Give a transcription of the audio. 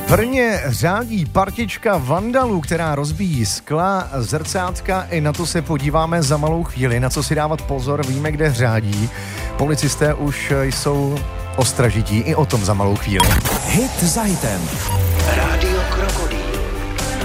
Brně řádí partička vandalů, která rozbíjí skla, zrcátka, i na to se podíváme za malou chvíli, na co si dávat pozor, víme, kde řádí. Policisté už jsou ostražití, i o tom za malou chvíli. Hit za hitem.